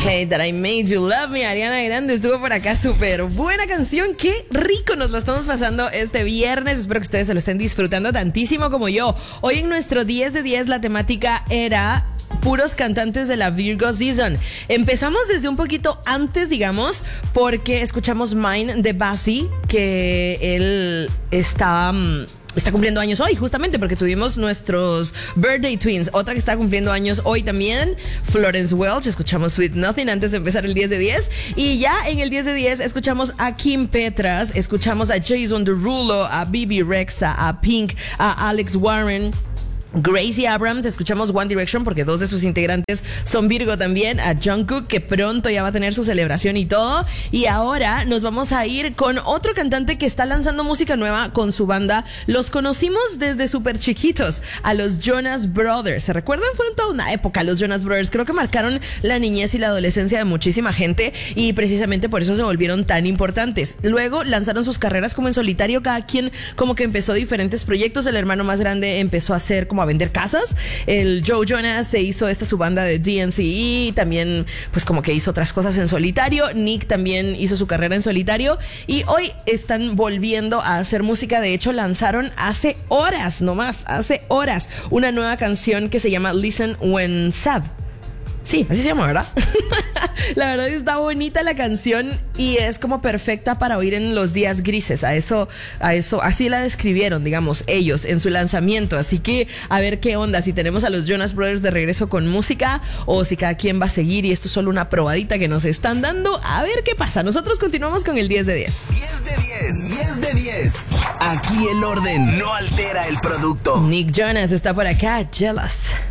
Hey, That I Made You Love Me. Ariana Grande estuvo por acá, súper buena canción. Qué rico nos lo estamos pasando este viernes. Espero que ustedes se lo estén disfrutando tantísimo como yo. Hoy en nuestro 10 de 10 la temática era puros cantantes de la Virgo Season. Empezamos desde un poquito antes, digamos, porque escuchamos Mine de Bassi, que él está cumpliendo años hoy, justamente porque tuvimos nuestros Birthday Twins. Otra que está cumpliendo años hoy también, Florence Welch. Escuchamos Sweet Nothing antes de empezar el 10 de 10. Y ya en el 10 de 10 escuchamos a Kim Petras, escuchamos a Jason Derulo, a Bibi Rexha, a Pink, a Alex Warren, Gracie Abrams, escuchamos One Direction porque dos de sus integrantes son Virgo también, a Jungkook, que pronto ya va a tener su celebración y todo. Y ahora nos vamos a ir con otro cantante que está lanzando música nueva con su banda. Los conocimos desde súper chiquitos, a los Jonas Brothers. ¿Se recuerdan? Fueron toda una época los Jonas Brothers. Creo que marcaron la niñez y la adolescencia de muchísima gente y precisamente por eso se volvieron tan importantes. Luego lanzaron sus carreras como en solitario, cada quien como que empezó diferentes proyectos. El hermano más grande empezó a hacer como a vender casas. El Joe Jonas se hizo su banda de DNCE, también pues como que hizo otras cosas en solitario. Nick también hizo su carrera en solitario y hoy están volviendo a hacer música. De hecho lanzaron hace horas una nueva canción que se llama Listen When Sad. Sí, así se llama, ¿verdad? La verdad está bonita la canción y es como perfecta para oír en los días grises. A eso, así la describieron, digamos, ellos en su lanzamiento. Así que a ver qué onda, si tenemos a los Jonas Brothers de regreso con música o si cada quien va a seguir y esto es solo una probadita que nos están dando. A ver qué pasa. Nosotros continuamos con el 10 de 10. 10 de 10, 10 de 10. Aquí el orden no altera el producto. Nick Jonas está por acá, Jealous.